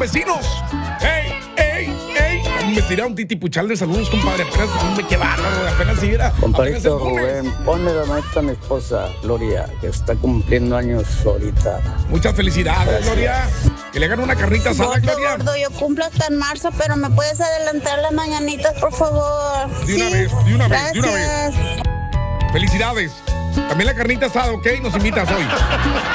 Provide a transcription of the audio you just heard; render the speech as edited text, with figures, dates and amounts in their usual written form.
vecinos. ¡Ey, ey, ey! Me tiraron titipuchal de saludos, compadre. Apenas, hombre, qué bárbaro. Apenas si era. Compadrito Rubén, ponme la neta a mi esposa, Gloria, que está cumpliendo años ahorita. Muchas felicidades, Gracias. Gloria. Que le hagan una carnita asada, Gordo, Gloria. gordo, yo cumplo hasta en marzo, pero ¿me puedes adelantar las mañanitas, por favor? De una Sí. vez, de una vez, de una vez. Gracias. Felicidades. También la carnita asada, ¿ok? Nos invitas hoy.